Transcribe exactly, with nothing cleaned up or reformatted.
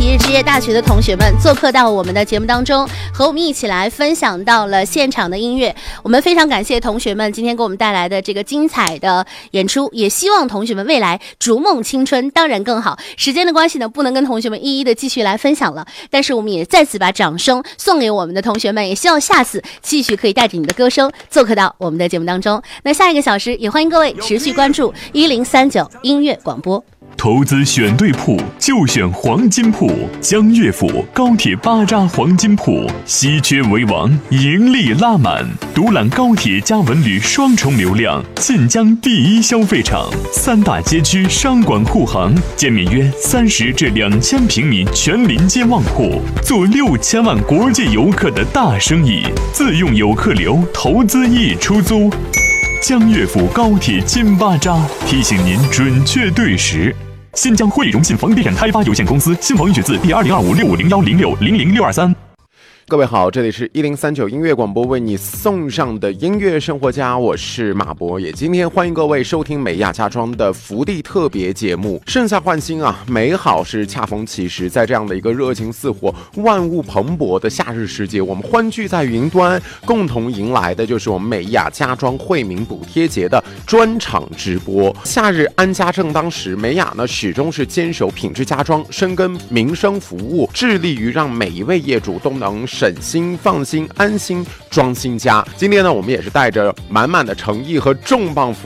启业职业大学的同学们做客到我们的节目当中，和我们一起来分享到了现场的音乐。我们非常感谢同学们今天给我们带来的这个精彩的演出，也希望同学们未来逐梦青春，当然更好。时间的关系呢，不能跟同学们一一的继续来分享了，但是我们也再次把掌声送给我们的同学们，也希望下次继续可以带着你的歌声做客到我们的节目当中。那下一个小时也欢迎各位持续关注一零三九音乐广播。 投资选对铺就选黄金铺，江乐府高铁巴扎黄金铺，稀缺为王，盈利拉满，独揽高铁加文旅双重流量，晋江第一消费场，三大街区商管护航，建面约三十至两千平米全临街旺铺，做六千万国际游客的大生意，自用游客流，投资易出租。江乐府高铁金巴扎提醒您准确对时。新疆汇荣信房地产开发有限公司新房预取自第二零二五六五零幺零六零零六二三。 各位好，这里是一零三九音乐广播，为你送上的音乐生活家，我是马博，也今天欢迎各位收听美亚家装的福地特别节目。盛夏换新啊，美好是恰逢其时，在这样的一个热情似火、万物蓬勃的夏日时节，我们欢聚在云端，共同迎来的就是我们美亚家装惠民补贴节的专场直播。夏日安家正当时，美亚呢始终是坚守品质家装，深耕民生服务，致力于让每一位业主都能省心、放心、安心装新家。今天呢，我们也是带着满满的诚意和重磅